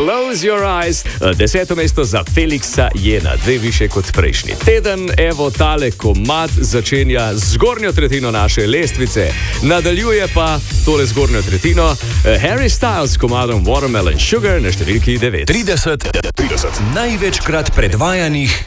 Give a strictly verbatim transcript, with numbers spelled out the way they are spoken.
Close Your Eyes. Deseto mesto za Felixa Jena, dve više kot prejšnji teden. Evo, tale komad začenja zgornjo tretjino naše lestvice, nadaljuje pa tole zgornjo tretjino Harry Styles s komadom Watermelon Sugar na številki devet. trideset, trideset največkrat predvajanih